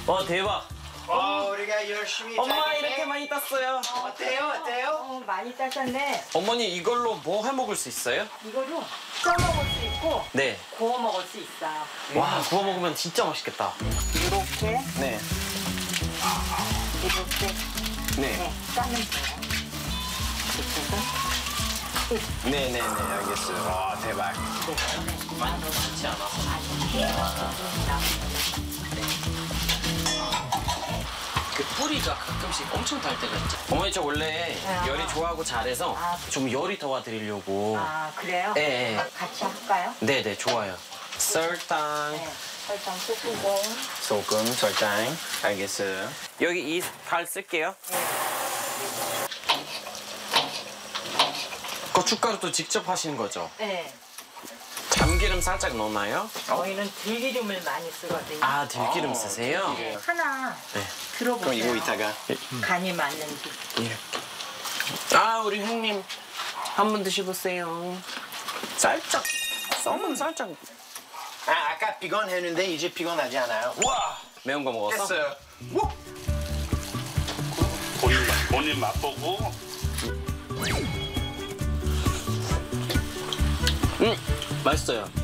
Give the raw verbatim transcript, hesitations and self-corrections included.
와 대박. 어, 우리가 열심히. 엄마 이렇게 많이 땄어요. 어때요? 어때요? 어, 많이 따셨네. 어머니 이걸로 뭐 해 먹을 수 있어요? 이거로 쪄 먹을 수 있고 네. 구워 먹을 수 있어요. 와 구워 먹으면 진짜 맛있겠다. 이렇게 네. 이렇게 네. 네, 싸면 돼요. 이렇게 해서 네네네 알겠어요. 와 대박. 네. 많이 넣지 않아서. 그 뿌리가 가끔씩 엄청 달 때가 있죠. 어머니 저 원래 아. 요리 좋아하고 잘해서 아. 좀 요리 도와드리려고. 아 그래요? 네. 같이 할까요? 네네 좋아요. 설탕, 네. 설탕 소금. 소금, 설탕. 알겠어요. 여기 이 발 쓸게요. 고춧가루도 직접 하시는 거죠? 네. 참기름 살짝 넣나요? 저희는 들기름을 많이 쓰거든요. 아 들기름 쓰세요? 네. 하나 네. 들어보세요. 그럼 이거 이따가. 간이 맞는지. 이렇게. 아 우리 형님 한 번 드셔보세요. 살짝 썸은 살짝. 아, 아까 피곤했는데 이제 피곤하지 않아요? 와 매운 거 먹었어? 됐어요. 본인, 본인 맛보고 음 맛있어요.